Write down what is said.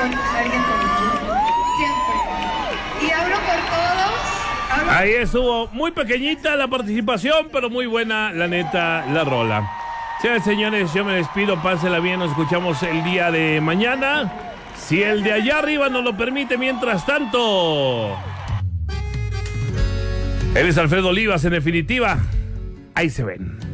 con alguien conmigo. Siempre. Y hablo por todos. Ahí estuvo, muy pequeñita la participación, pero muy buena, la neta, la rola. Señores, señores, yo me despido, pásela bien, nos escuchamos el día de mañana, si el de allá arriba nos lo permite. Mientras tanto, él es Alfredo Olivas, en definitiva, ahí se ven.